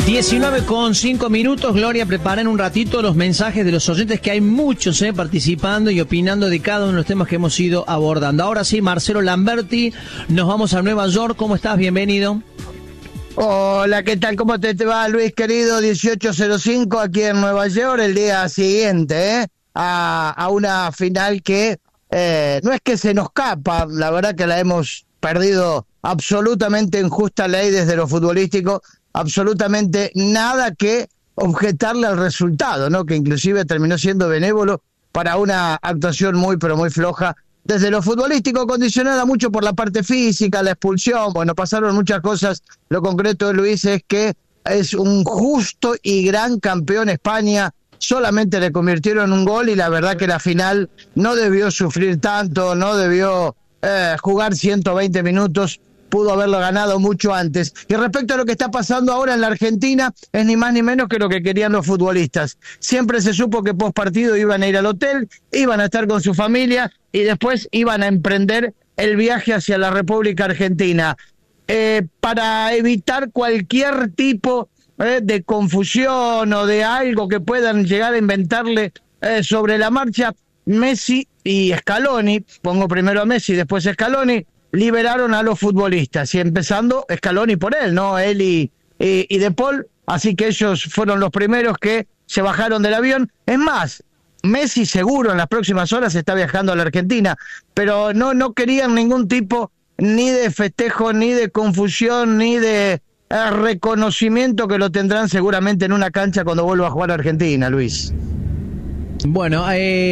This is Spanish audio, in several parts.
19:05. Gloria, prepara en un ratito los mensajes de los oyentes, que hay muchos participando y opinando de cada uno de los temas que hemos ido abordando. Ahora sí, Marcelo Lamberti, nos vamos a Nueva York. ¿Cómo estás? Bienvenido. Hola, ¿qué tal? ¿Cómo te va, Luis, querido? 18:05 aquí en Nueva York, el día siguiente, a una final que no es que se nos escapa, la verdad que la hemos perdido absolutamente en justa ley desde lo futbolístico, absolutamente nada que objetarle al resultado, ¿no? Que inclusive terminó siendo benévolo para una actuación muy, pero muy floja. Desde lo futbolístico, condicionada mucho por la parte física, la expulsión, bueno, pasaron muchas cosas. Lo concreto de Luis es que es un justo y gran campeón España. Solamente le convirtieron un gol y la verdad que la final no debió sufrir tanto, no debió jugar 120 minutos, pudo haberlo ganado mucho antes. Y respecto a lo que está pasando ahora en la Argentina, es ni más ni menos que lo que querían los futbolistas. Siempre se supo que post partido iban a ir al hotel, iban a estar con su familia y después iban a emprender el viaje hacia la República Argentina. Para evitar cualquier tipo de confusión o de algo que puedan llegar a inventarle sobre la marcha, Messi y Scaloni, pongo primero a Messi, después a Scaloni, liberaron a los futbolistas, y empezando Scaloni por él, ¿no? Él y De Paul, así que ellos fueron los primeros que se bajaron del avión. Es más, Messi seguro en las próximas horas está viajando a la Argentina, pero no querían ningún tipo ni de festejo, ni de confusión, ni de reconocimiento, que lo tendrán seguramente en una cancha cuando vuelva a jugar a Argentina, Luis. Bueno,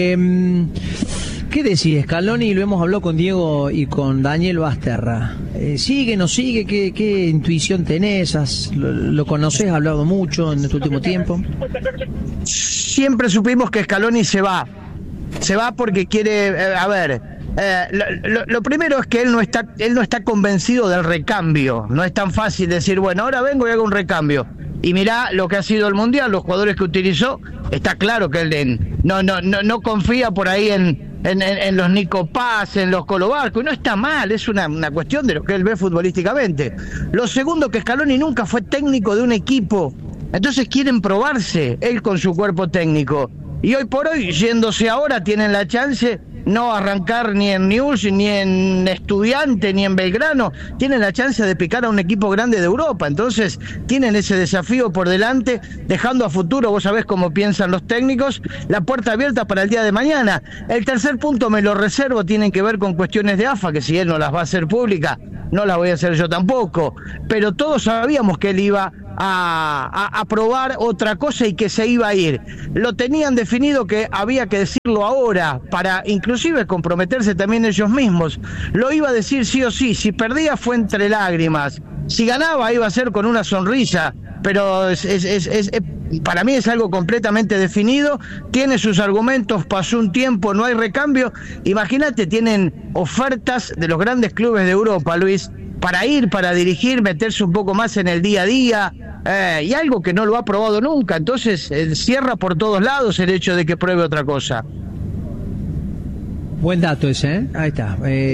¿qué decís, Scaloni? Lo hemos hablado con Diego y con Daniel Basterra. ¿Sigue, no sigue? ¿Qué intuición tenés? ¿Lo conocés? ¿Has hablado mucho en este último tiempo? Siempre supimos que Scaloni se va. Se va porque quiere... lo primero es que él no está convencido del recambio. No es tan fácil decir, bueno, ahora vengo y hago un recambio. Y mirá lo que ha sido el Mundial, los jugadores que utilizó. Está claro que él no confía por ahí en los Nico Paz, en los Colo Barco, y no está mal, es una cuestión de lo que él ve futbolísticamente. Lo segundo, que Scaloni nunca fue técnico de un equipo, entonces quieren probarse él con su cuerpo técnico, y hoy por hoy, yéndose ahora, tienen la chance no arrancar ni en Newell's, ni en Estudiante, ni en Belgrano, tienen la chance de picar a un equipo grande de Europa, entonces tienen ese desafío por delante, dejando a futuro, vos sabés cómo piensan los técnicos, la puerta abierta para el día de mañana. El tercer punto me lo reservo, tienen que ver con cuestiones de AFA, que si él no las va a hacer pública, no las voy a hacer yo tampoco, pero todos sabíamos que él iba a probar otra cosa y que se iba a ir. Lo tenían definido que había que decirlo ahora para inclusive comprometerse también ellos mismos. Lo iba a decir sí o sí, si perdía fue entre lágrimas, si ganaba iba a ser con una sonrisa, pero para mí es algo completamente definido, tiene sus argumentos, pasó un tiempo, no hay recambio. Imagínate, tienen ofertas de los grandes clubes de Europa, Luis, para ir, para dirigir, meterse un poco más en el día a día, y algo que no lo ha probado nunca, entonces cierra por todos lados el hecho de que pruebe otra cosa. Buen dato ese, ¿eh? Ahí está.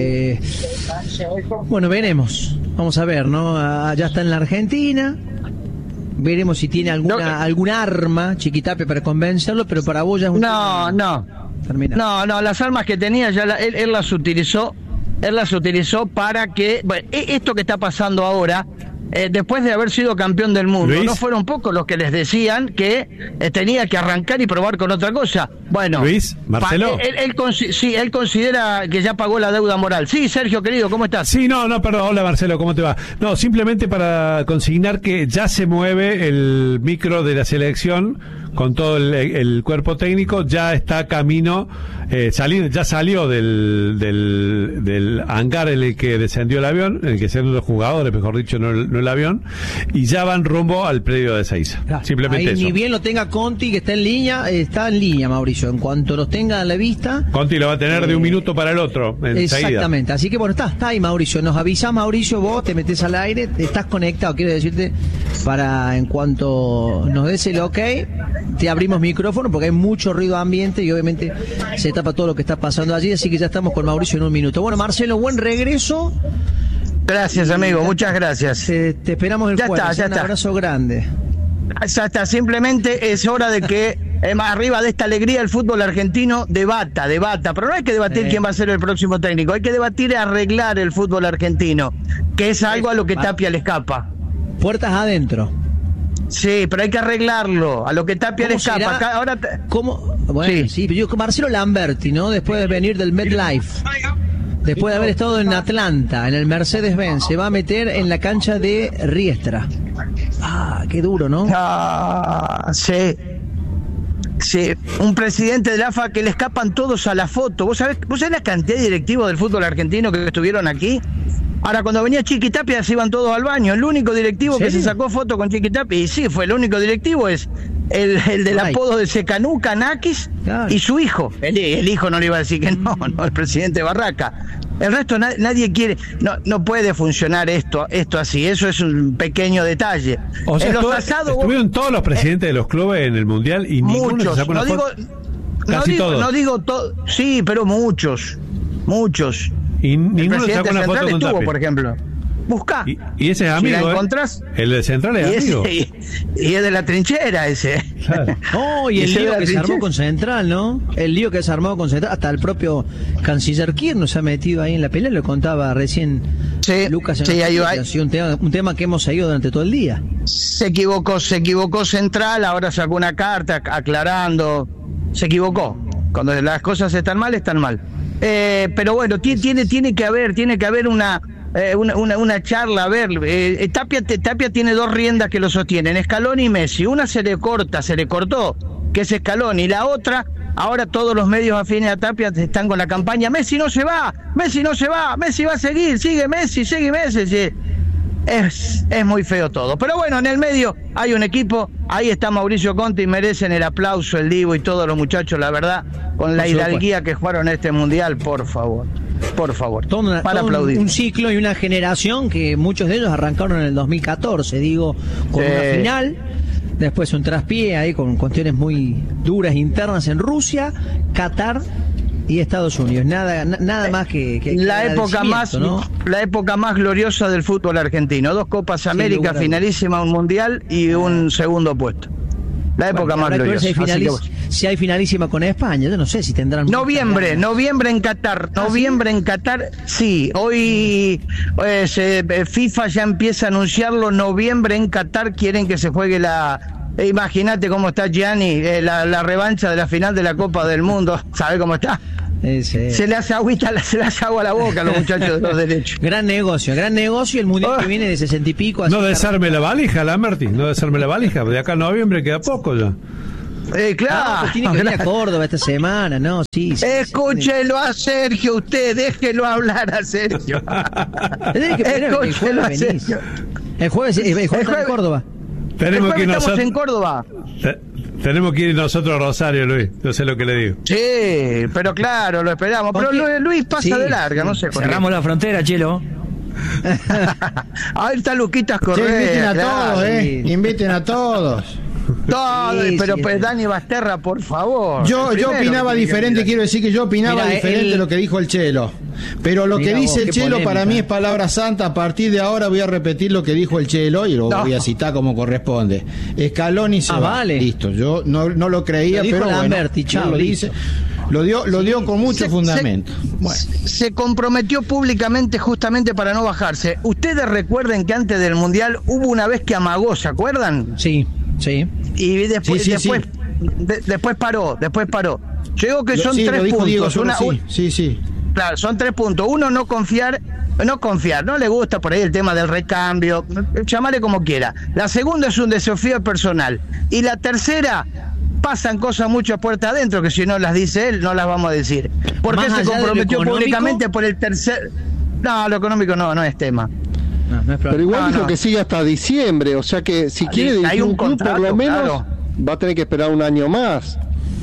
Bueno, veremos, vamos a ver, ¿no? Ya está en la Argentina, veremos si tiene alguna arma, Chiquitape, para convencerlo, pero para vos ya es un... No, las armas que tenía ya él las utilizó. Él las utilizó para que... Bueno, esto que está pasando ahora, después de haber sido campeón del mundo, Luis, no fueron pocos los que les decían que tenía que arrancar y probar con otra cosa. Bueno, Luis, Marcelo. Él considera que ya pagó la deuda moral. Sí, Sergio, querido, ¿cómo estás? Sí, perdón, hola Marcelo, ¿cómo te va? No, simplemente para consignar que ya se mueve el micro de la selección con todo el cuerpo técnico, ya está camino, ya salió del hangar en el que descendió el avión, en el que descendieron los jugadores, mejor dicho, no el avión, y ya van rumbo al predio de Ezeiza. Simplemente ahí, eso. Ni bien lo tenga Conti, que está en línea, Mauricio. En cuanto los tenga a la vista... Conti lo va a tener de un minuto para el otro, enseguida. Exactamente, así que bueno, está ahí, Mauricio. Nos avisás, Mauricio, vos te metés al aire, estás conectado, quiero decirte, para en cuanto nos des el ok, te abrimos micrófono, porque hay mucho ruido ambiente y obviamente se tapa todo lo que está pasando allí, así que ya estamos con Mauricio en un minuto. Bueno, Marcelo, buen regreso. Gracias, amigo, muchas gracias. Te esperamos el jueves. Un abrazo grande. Hasta simplemente es hora de que arriba de esta alegría el fútbol argentino debata, pero no hay que debatir quién va a ser el próximo técnico, hay que debatir y arreglar el fútbol argentino, que es algo a lo que Tapia le escapa. Puertas adentro. Sí, pero hay que arreglarlo, a lo que Tapia le escapa. Ahora ¿cómo? Bueno, sí, pero yo, Marcelo Lamberti, ¿no? Después de venir del MetLife, después de haber estado en Atlanta, en el Mercedes-Benz, se va a meter en la cancha de Riestra. Qué duro, ¿no? Sí. Sí, un presidente de la AFA que le escapan todos a la foto. ¿Vos sabés la cantidad de directivos del fútbol argentino que estuvieron aquí? Ahora, cuando venía Chiquitapia se iban todos al baño. El único directivo que se sacó foto con Chiquitapia, y sí, fue el único directivvo, es el del apodo de Secanú, Canakis, y su hijo. El hijo no le iba a decir que no, el presidente Barraca. El resto nadie quiere, no puede funcionar esto así, eso es un pequeño detalle. O sea, estuvieron todos los presidentes de los clubes en el Mundial y ninguno se sacó una foto. No digo todos, sí, pero muchos. Y ninguno se sacó una foto con Tapia, por ejemplo. Busca. Y ese es amigo, si la encontrás, el de Central es amigo. Y es de la trinchera ese. Claro. Y el lío que se armó con Central, ¿no? El lío que se armó con Central, hasta el propio canciller Kirchner se ha metido ahí en la pelea, lo contaba recién Lucas en un tema que hemos seguido durante todo el día. Se equivocó Central, ahora sacó una carta aclarando, se equivocó. Cuando las cosas están mal, están mal. Pero bueno, tiene que haber una charla. A ver, Tapia tiene dos riendas que lo sostienen, Scaloni y Messi. Una se le cortó, que es Scaloni, y la otra, ahora todos los medios afines a Tapia están con la campaña, Messi no se va, Messi va a seguir, sigue Messi. Sí. Es muy feo todo, pero bueno, en el medio hay un equipo, ahí está Mauricio Conte y merecen el aplauso, el Divo y todos los muchachos, la verdad, con la hidalguía que jugaron este mundial, por favor, para aplaudir. Un ciclo y una generación que muchos de ellos arrancaron en el 2014, con una final, después un traspié ahí con cuestiones muy duras internas en Rusia, Qatar y Estados Unidos, nada más que la época más, ¿no? La época más gloriosa del fútbol argentino, 2 Copas América, finalísima, un mundial y un segundo puesto. La época más gloriosa. Si hay finalísima con España, yo no sé si tendrán. Noviembre en Qatar, sí. Hoy FIFA ya empieza a anunciarlo, noviembre en Qatar, quieren que se juegue imagínate cómo está Gianni, la revancha de la final de la Copa del Mundo, ¿sabe cómo está? Sí. Se le hace agua a la boca a los muchachos de los derechos. Gran negocio, el mundial que viene de 60 y pico. No desarme la valija, Lamberti, de acá a noviembre queda poco ya. Claro. Tiene que venir a Córdoba esta semana, ¿no? Sí. Escúchelo a Sergio, déjelo hablar a Sergio. Escúchelo a Sergio. El jueves está en Córdoba. Estamos en Córdoba. Tenemos que ir nosotros a Rosario, Luis. Yo sé lo que le digo. Sí, pero claro, lo esperamos. Pero Luis pasa de larga, no sé. Cerramos la frontera, Chelo. Ahí está Luquitas Correa. Inviten a todos, inviten a todos. Pero Dani Basterra, por favor. Yo opinaba diferente, quiero decir que yo opinaba diferente de lo que dijo el Chelo. Pero lo que dice el Chelo para mí es palabra santa. A partir de ahora voy a repetir lo que dijo el Chelo y lo voy a citar como corresponde. Scaloni se va. Vale. Listo, yo no lo creía, pero Lamberti, bueno, lo dice. Lo dio con mucho fundamento. Se comprometió públicamente justamente para no bajarse. Ustedes recuerden que antes del Mundial hubo una vez que amagó, ¿se acuerdan? Sí. Y después paró. Yo digo que son 3 puntos. Diego, sí. Claro, son 3 puntos. Uno, no confiar, no le gusta por ahí el tema del recambio, llamale como quiera. La segunda es un desafío personal. Y la tercera, pasan cosas mucho a puerta adentro que si no las dice él, no las vamos a decir. Porque se comprometió públicamente por el tercer... No, lo económico no es tema. No es pero igual dijo que sigue hasta diciembre, o sea que si quiere dirigir un club por lo menos va a tener que esperar un año más.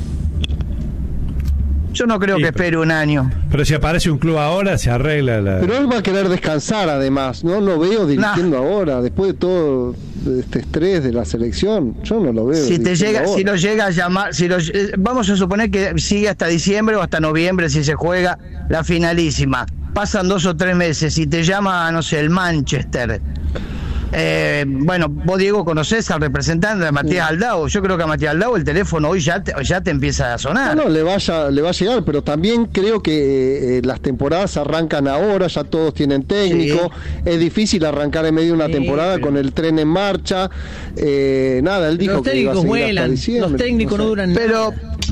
Yo no creo que espere un año. Pero si aparece un club ahora, se arregla Pero él va a querer descansar además, no lo veo dirigiendo ahora, después de todo este estrés de la selección, yo no lo veo. Si lo llega a llamar, vamos a suponer que sigue hasta diciembre o hasta noviembre si se juega la finalísima. Pasan 2 o 3 meses y te llama, no sé, el Manchester. bueno, vos, Diego, conocés al representante de Matías Aldao. Yo creo que a Matías Aldao el teléfono hoy ya te empieza a sonar. No, le va a llegar, pero también creo que las temporadas arrancan ahora, ya todos tienen técnico. Sí. Es difícil arrancar en medio de una temporada con el tren en marcha. Nada, él dijo que iba a seguir hasta diciembre. Los técnicos no duran nada.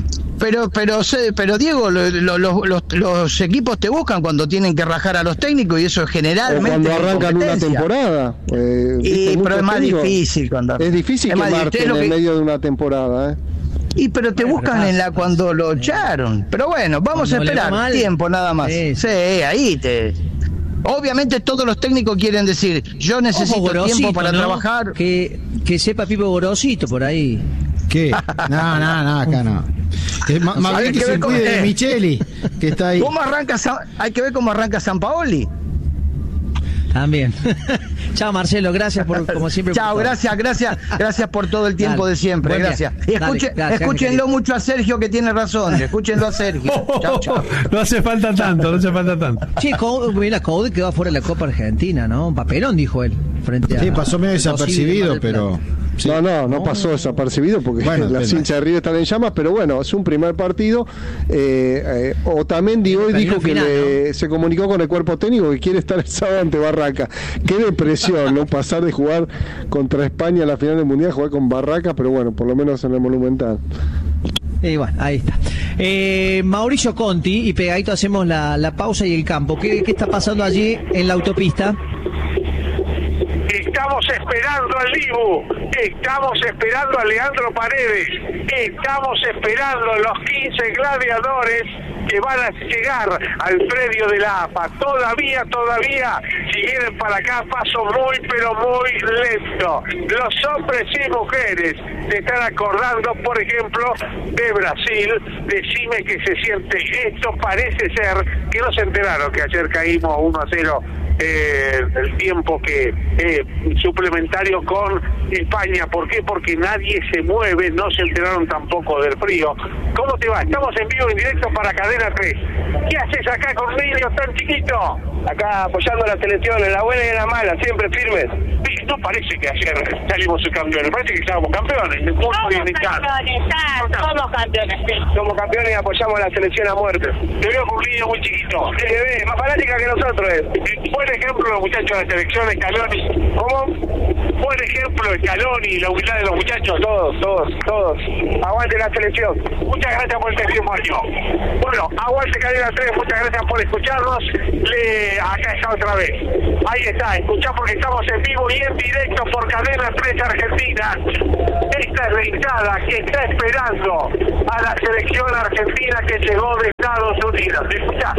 Pero Diego, los equipos te buscan cuando tienen que rajar a los técnicos, y eso es generalmente cuando arrancan una temporada. Pero es más difícil es difícil que marchen en medio de una temporada. Pero te buscan cuando lo echaron. Pero bueno, vamos a esperar tiempo nada más. Sí, ahí Obviamente todos los técnicos quieren decir, yo necesito tiempo para trabajar. Que sepa Pipo Gorosito por ahí. ¿Qué? No, acá no. Más bien que se cuide de Micheli, que está ahí. Hay que ver cómo arranca Sampaoli. También. Chao, Marcelo, gracias por, como siempre. Chao, gracias por todo el tiempo de siempre. Gracias. Y escúchenlo mucho a Sergio, que tiene razón. Escúchenlo a Sergio. Chao. No hace falta tanto. Sí, mira, Coudet quedó fuera de la Copa Argentina, ¿no? Un papelón, dijo él. Sí, pasó medio desapercibido, pero... Sí. No pasó desapercibido porque las hinchas de River están en llamas, pero bueno, es un primer partido. Otamendi hoy dijo que se comunicó con el cuerpo técnico que quiere estar el sábado ante Barraca. Qué depresión, ¿no? Pasar de jugar contra España en la final del Mundial, jugar con Barraca, pero bueno, por lo menos en el Monumental. Y bueno, ahí está. Mauricio Conti, y pegadito hacemos la pausa y el campo. ¿Qué está pasando allí en la autopista? Estamos esperando al Dibu, estamos esperando a Leandro Paredes, estamos esperando los 15 gladiadores que van a llegar al predio de la AFA. Todavía, si vienen para acá, paso pero muy lento. Los hombres y mujeres se están acordando, por ejemplo, de Brasil. Decime que se siente. Esto parece ser que no se enteraron que ayer caímos 1-0 el tiempo que suplementario con España. ¿Por qué? Porque nadie se mueve, no se enteraron tampoco del frío. ¿Cómo te va? Estamos en vivo, en directo para Cadena 3. ¿Qué haces acá con niños tan chiquitos? Acá apoyando a la selección, en la buena y en la mala, siempre firmes. No parece que ayer salimos campeones, parece que estábamos campeones. Somos campeones, sí. Somos campeones y apoyamos a la selección a muerte. Te veo con un niño muy chiquito. Bebé, más fanática que nosotros es. Buen ejemplo los muchachos de la selección, Scaloni. ¿Cómo? Buen ejemplo Scaloni, la humildad de los muchachos. Todos. Aguante la selección. Muchas gracias por el testimonio. Bueno, aguante Cadena 3, muchas gracias por escucharnos. Acá está otra vez. Ahí está, escuchá porque estamos en vivo y en directo por Cadena 3 Argentina. Esta es la hinchada que está esperando a la selección argentina que llegó de Estados Unidos. Escuchá.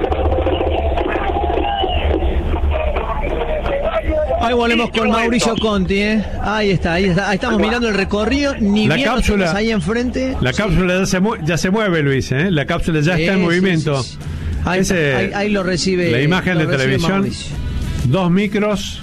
Ahí volvemos con Mauricio Conti, Ahí está. Ahí estamos mirando el recorrido, ni bien lo tenemos ahí enfrente. La cápsula ya se mueve, Luis, La cápsula ya está en movimiento. Sí. Ahí lo recibe. La imagen de televisión, Mauricio. 2 micros,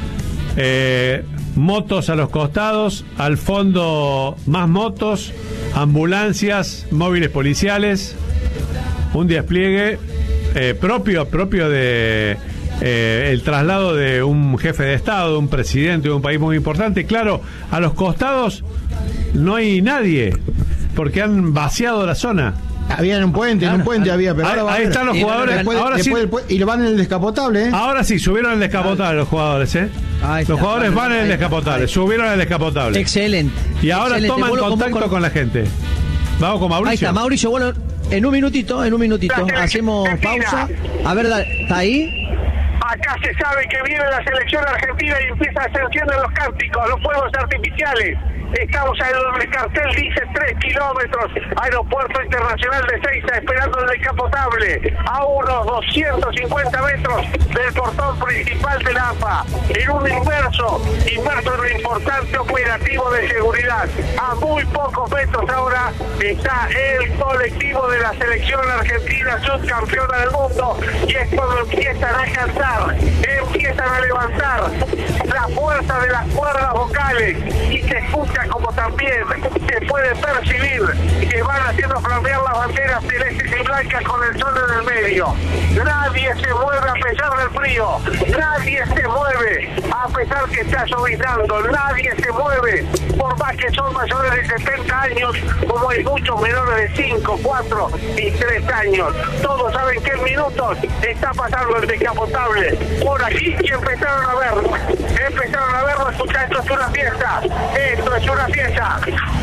motos a los costados, al fondo más motos, ambulancias, móviles policiales, un despliegue propio de el traslado de un jefe de Estado, de un presidente de un país muy importante. Claro, a los costados no hay nadie, porque han vaciado la zona. Había en un puente había, pero ahí están los jugadores. Y lo van en el descapotable, Ahora sí, subieron el descapotable los jugadores, Los jugadores van en el descapotable, subieron el descapotable. Excelente. Y ahora toman contacto con la gente. Vamos con Mauricio. Ahí está, Mauricio, bueno, en un minutito, hacemos pausa. A ver, ¿está ahí? Acá se sabe que viene la selección argentina y empieza a se encienden los cánticos, los fuegos artificiales. Estamos en el cartel, dice 3 kilómetros, Aeropuerto Internacional de Ezeiza, esperando el descapotable, a unos 250 metros del portón principal de la AFA, en un inmerso en un importante operativo de seguridad. A muy pocos metros ahora está el colectivo de la selección argentina, subcampeona del mundo, y es cuando empiezan a cantar, empiezan a levantar la fuerza de las cuerdas vocales, y se escucha como también se puede percibir que van haciendo flamear las banderas celestes y blancas con el sol en el medio. Nadie se mueve a pesar del frío, nadie se mueve a pesar que está lloviznando, nadie se mueve por más que son mayores de 70 años, como hay muchos menores de 5, 4 y 3 años. Todos saben que en minutos está pasando el descapotable por aquí y empezaron a verlo, escucha, esto es una fiesta, esto es una fiesta.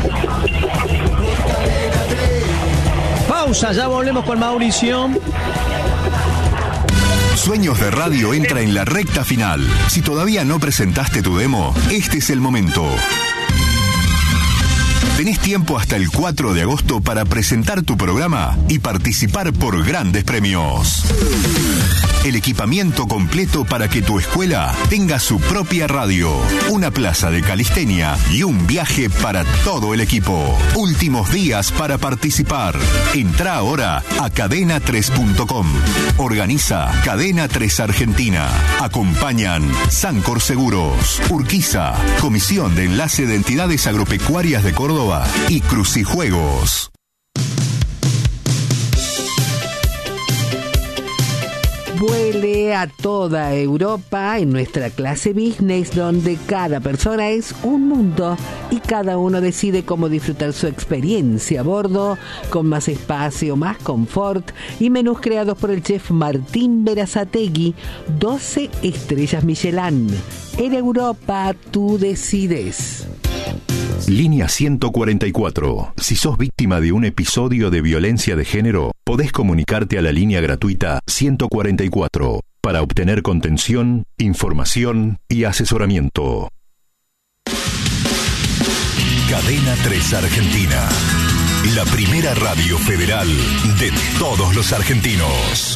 Pausa, ya volvemos con Mauricio. Sueños de Radio entra en la recta final. Si todavía no presentaste tu demo, este es el momento. Tenés tiempo hasta el 4 de agosto para presentar tu programa y participar por grandes premios. El equipamiento completo para que tu escuela tenga su propia radio, una plaza de calistenia y un viaje para todo el equipo. Últimos días para participar. Entrá ahora a cadena3.com. Organiza Cadena 3 Argentina. Acompañan Sancor Seguros, Urquiza, Comisión de Enlace de Entidades Agropecuarias de Córdoba y Crucijuegos. Vuele a toda Europa en nuestra clase business, donde cada persona es un mundo y cada uno decide cómo disfrutar su experiencia a bordo, con más espacio, más confort y menús creados por el chef Martín Berazategui, 12 estrellas Michelin. En Europa tú decides. Línea 144. Si sos víctima de un episodio de violencia de género, podés comunicarte a la línea gratuita 144 para obtener contención, información y asesoramiento. Cadena 3 Argentina. La primera radio federal de todos los argentinos.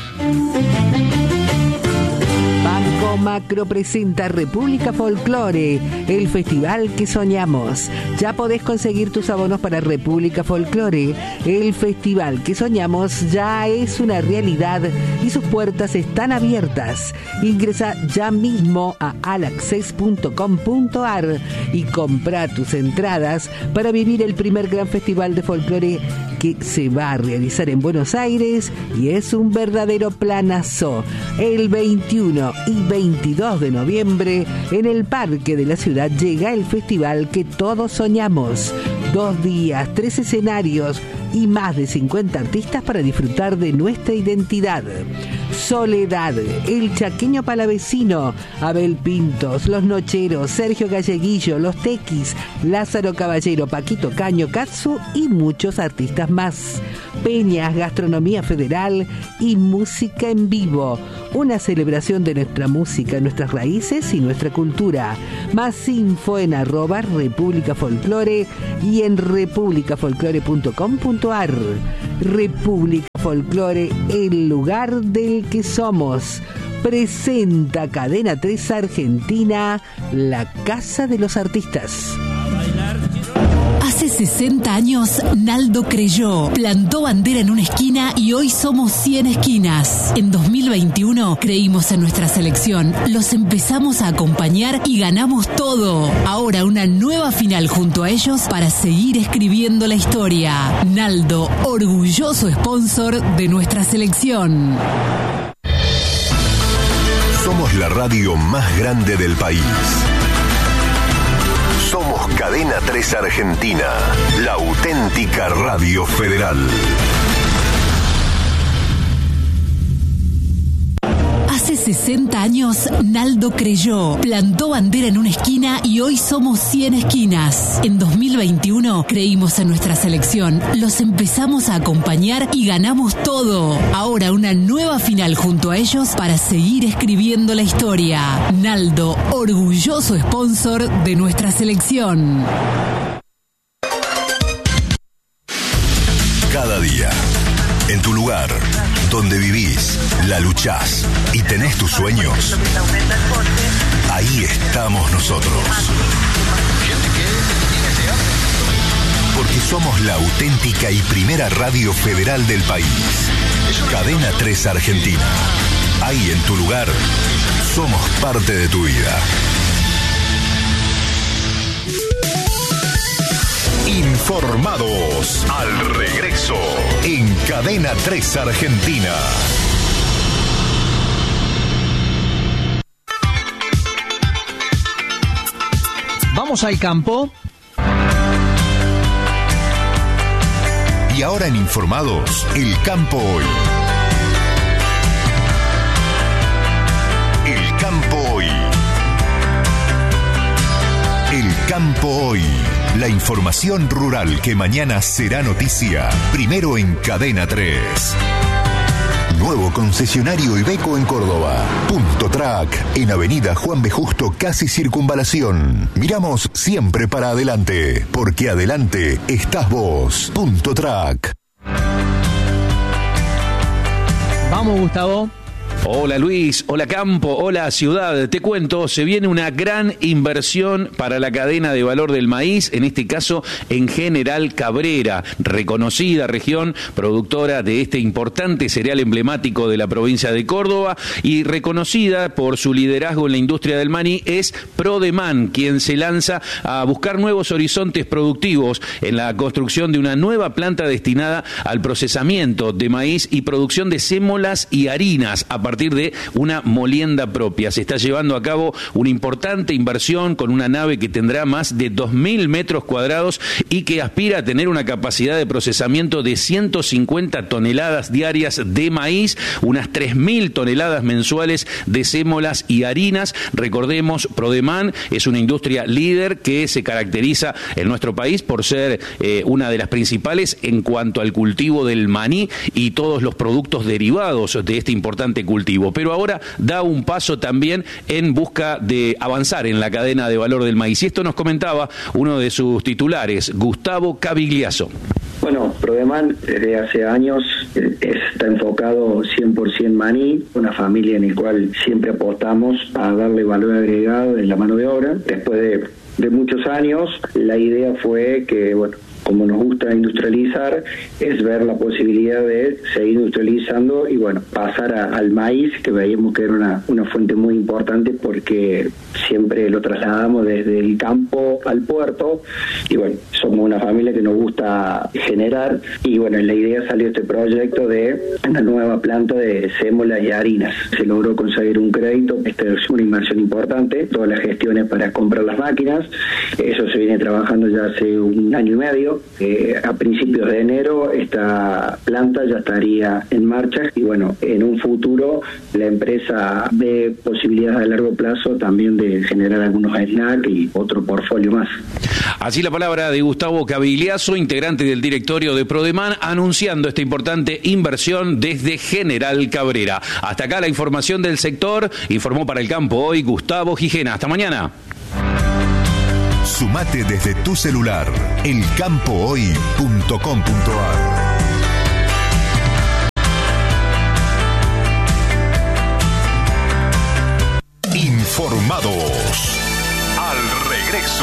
Banco Macro presenta República Folklore, el festival que soñamos. Ya podés conseguir tus abonos para República Folklore. El festival que soñamos ya es una realidad y sus puertas están abiertas. Ingresa ya mismo a alaccess.com.ar y compra tus entradas para vivir el primer gran festival de folclore que se va a realizar en Buenos Aires, y es un verdadero planazo. El 21 y 22 de noviembre en el Parque de la Ciudad llega el festival que todos soñamos. 2 días, 3 escenarios y más de 50 artistas para disfrutar de nuestra identidad. Soledad, El Chaqueño Palavecino, Abel Pintos, Los Nocheros, Sergio Galleguillo, Los Tequis, Lázaro Caballero, Paquito Caño, Katsu y muchos artistas más. Peñas, gastronomía federal y música en vivo. Una celebración de nuestra música, nuestras raíces y nuestra cultura. Más info en @República Folklore y en republicafolklore.com.ar. República Folklore, el lugar del que somos. Presenta Cadena 3 Argentina, la casa de los artistas. Hace 60 años, Naldo creyó, plantó bandera en una esquina y hoy somos 100 esquinas. En 2021 creímos en nuestra selección, los empezamos a acompañar y ganamos todo. Ahora una nueva final junto a ellos para seguir escribiendo la historia. Naldo, orgulloso sponsor de nuestra selección. Somos la radio más grande del país. Somos Cadena 3 Argentina, la auténtica radio federal. Hace 60 años, Naldo creyó, plantó bandera en una esquina y hoy somos 100 esquinas. En 2021 creímos en nuestra selección, los empezamos a acompañar y ganamos todo. Ahora una nueva final junto a ellos para seguir escribiendo la historia. Naldo, orgulloso sponsor de nuestra selección. Cada día, en tu lugar, donde vivís, la luchás y tenés tus sueños, ahí estamos nosotros. Porque somos la auténtica y primera radio federal del país. Cadena 3 Argentina. ahí en tu lugar. Somos parte de tu vida. Informados al regreso en Cadena 3 Argentina. Vamos al campo. Y ahora en Informados, el campo hoy. El campo hoy. El campo hoy. La información rural que mañana será noticia. Primero en Cadena 3. Nuevo concesionario Iveco en Córdoba. Punto Track, en Avenida Juan B. Justo, casi Circunvalación. Miramos siempre para adelante, porque adelante estás vos. Punto Track. Vamos, Gustavo. Hola Luis, hola Campo, hola Ciudad. Te cuento, se viene una gran inversión para la cadena de valor del maíz, en este caso en General Cabrera, reconocida región productora de este importante cereal emblemático de la provincia de Córdoba y reconocida por su liderazgo en la industria del maní, es Prodeman, quien se lanza a buscar nuevos horizontes productivos en la construcción de una nueva planta destinada al procesamiento de maíz y producción de sémolas y harinas a partir de una molienda propia. Se está llevando a cabo una importante inversión con una nave que tendrá más de 2.000 metros cuadrados y que aspira a tener una capacidad de procesamiento de 150 toneladas diarias de maíz, unas 3.000 toneladas mensuales de sémolas y harinas. Recordemos, Prodeman es una industria líder que se caracteriza en nuestro país por ser una de las principales en cuanto al cultivo del maní y todos los productos derivados de este importante cultivo. Pero ahora da un paso también en busca de avanzar en la cadena de valor del maíz. Y esto nos comentaba uno de sus titulares, Gustavo Cavigliaso. Bueno, Prodeman desde hace años está enfocado 100% maní, una familia en la cual siempre apostamos a darle valor agregado en la mano de obra. Después de muchos años, la idea fue que, bueno, como nos gusta industrializar, es ver la posibilidad de seguir industrializando y bueno, pasar al maíz, que veíamos que era una fuente muy importante porque siempre lo trasladamos desde el campo al puerto y bueno, somos una familia que nos gusta generar y bueno, en la idea salió este proyecto de una nueva planta de sémolas y harinas. Se logró conseguir un crédito, esta es una inversión importante, todas las gestiones para comprar las máquinas, eso se viene trabajando ya hace un año y medio. A principios de enero esta planta ya estaría en marcha y bueno, en un futuro la empresa ve posibilidades a largo plazo también de generar algunos snacks y otro portfolio más. Así la palabra de Gustavo Cavigliaso, integrante del directorio de Prodeman, anunciando esta importante inversión desde General Cabrera. Hasta acá la información del sector. Informó para el campo hoy Gustavo Gijena. Hasta mañana. Sumate desde tu celular, elcampohoy.com.ar. Informados. Al regreso.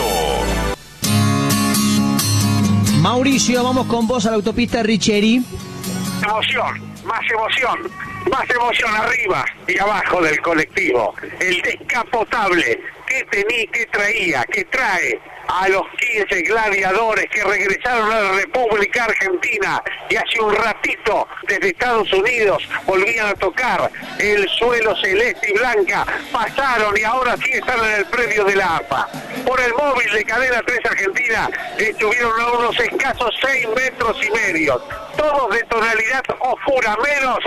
Mauricio, vamos con vos a la autopista Richeri. Emoción, más emoción arriba y abajo del colectivo. El descapotable que traía, que trae a los 15 gladiadores que regresaron a la República Argentina y hace un ratito desde Estados Unidos volvían a tocar el suelo celeste y blanca, pasaron y ahora sí están en el predio de la AFA. Por el móvil de Cadena 3 Argentina estuvieron a unos escasos 6 metros y medio, todos de tonalidad oscura, menos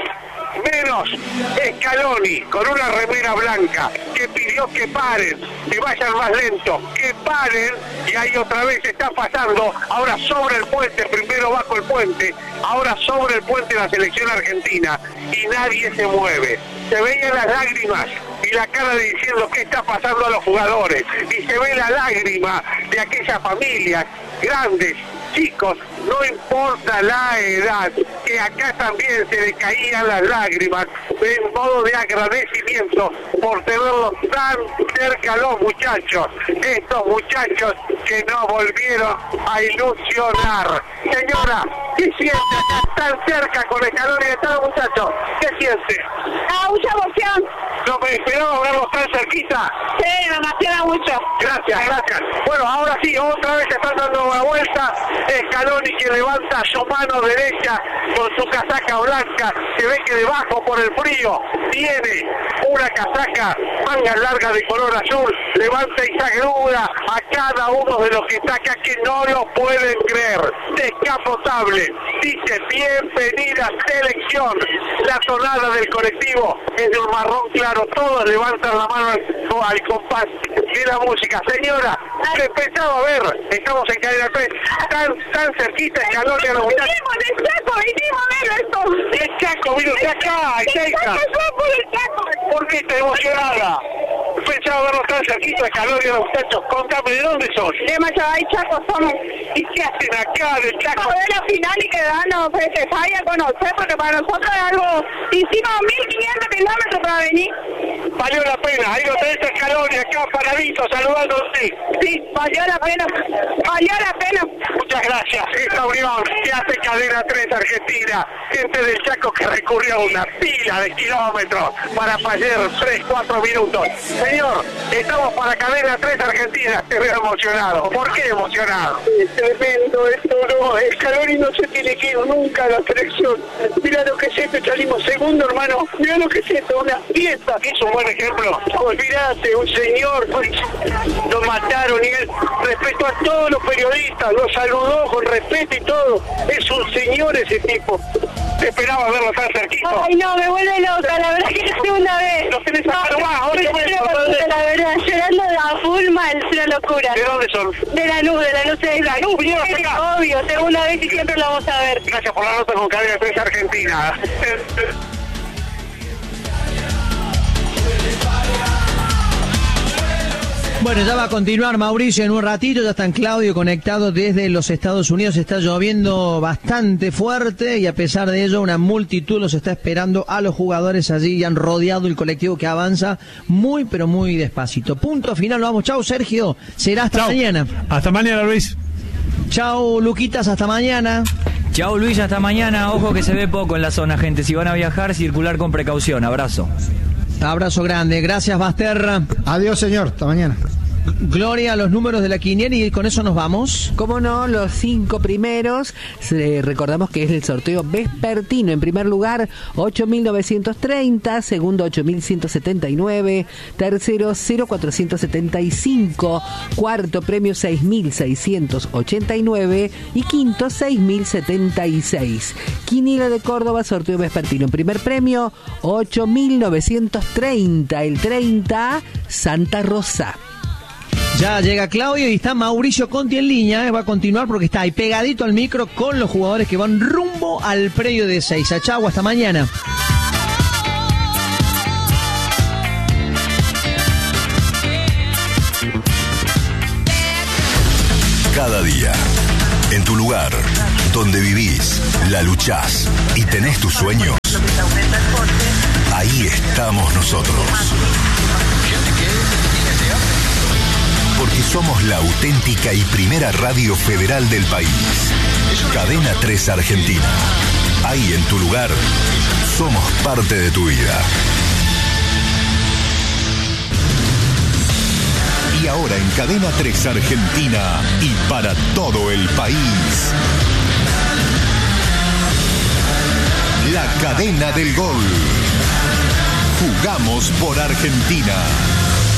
Scaloni con una remera blanca que pidió que paren, que vayan más lento, que paren, y ahí otra vez está pasando, ahora sobre el puente, primero bajo el puente, ahora sobre el puente la selección argentina y nadie se mueve. Se veían las lágrimas y la cara de diciendo qué está pasando a los jugadores, y se ve la lágrima de aquellas familias grandes, chicos, no importa la edad, que acá también se le caían las lágrimas en modo de agradecimiento por tenerlos tan cerca los muchachos, estos muchachos que no volvieron a ilusionar. Señora, ¿qué siente acá tan cerca con Scaloni de todos los muchachos? ¿Qué siente? Mucha emoción. ¿No me esperaba verlos tan cerquita? Sí, me emociona mucho. Gracias, gracias. Bueno, ahora sí, otra vez están dando una vuelta. Scaloni que levanta su mano derecha con su casaca blanca. Se ve que debajo por el frío tiene una casaca manga larga de color azul. Levanta y saluda a cada uno de los que está acá que no lo pueden creer. Descapotable. Dice bienvenida selección. La tonada del colectivo es de un marrón claro. Todos levantan la mano al compás de la música. Señora, le empezaba a ver. Estamos en Cadena 3. Tan cerquita Scaloni a los muchachos. Vinimos a ver esto. El Chaco, vino de acá, ¿Por qué está emocionada? Pensaba verlos tan cerquita Scaloni a los muchachos. Contame, ¿de dónde sos? De Machabay, Chaco somos. ¿Y qué hacen acá del Chaco? A ver la final y quedarnos festejar y a conocer, porque para nosotros es algo. Hicimos 1500 kilómetros para venir. Valió la pena, ahí lo tenés a Scaloni acá paradito, saludándote. Sí, valió la pena. Valió la pena. Muchas gracias. Esta unión que hace Cadena 3 Argentina. Gente del Chaco que recurrió a una pila de kilómetros para fallar 3-4 minutos. Señor, estamos para Cadena 3 Argentina. Te veo emocionado. ¿Por qué emocionado? Es tremendo esto, no. Scaloni no se tiene que ir nunca a la selección. Mira lo que es esto, salimos segundo, hermano. Mira lo que es esto, una fiesta. Es un buen ejemplo. Olvídate, un señor, lo mataron y él respetó a todos los periodistas, lo saludó con respeto y todo. Es un señor ese tipo. Te esperaba verlo tan cerquito. Ay, no, me vuelve loca, la verdad que es la segunda vez. Lo tenés a saludar, la verdad, llorando a full mal, es una locura. ¿De dónde son? De Lanús de Lanús. ¿Vinieron hasta acá? Obvio, segunda vez y siempre lo vamos a ver. Gracias por la nota con Cadena 3 Argentina. Bueno, ya va a continuar Mauricio en un ratito, ya están Claudio conectado desde los Estados Unidos, está lloviendo bastante fuerte y a pesar de ello una multitud los está esperando a los jugadores allí y han rodeado el colectivo que avanza muy pero muy despacito. Punto final, vamos, chau Sergio, será hasta mañana. Hasta mañana Luis. Chau Luquitas, hasta mañana. Chau Luis, hasta mañana, ojo que se ve poco en la zona, gente, si van a viajar, circular con precaución, abrazo. Abrazo grande, gracias Basterra. Adiós señor, hasta mañana. Gloria, los números de la quiniela y con eso nos vamos. Cómo no, los 5 primeros, recordamos que es el sorteo vespertino. En primer lugar, 8.930, segundo 8.179, tercero 0.475, cuarto premio 6.689 y quinto 6.076. Quiniela de Córdoba, sorteo vespertino. En primer premio, 8.930, el 30, Santa Rosa. Ya llega Claudio y está Mauricio Conti en línea, va a continuar porque está ahí pegadito al micro con los jugadores que van rumbo al predio de Ezeiza. Chau, hasta mañana. Cada día, en tu lugar, donde vivís, la luchás y tenés tus sueños, ahí estamos nosotros. Porque somos la auténtica y primera radio federal del país. Cadena 3 Argentina. Ahí en tu lugar, somos parte de tu vida. Y ahora en Cadena 3 Argentina y para todo el país. La cadena del gol. Jugamos por Argentina.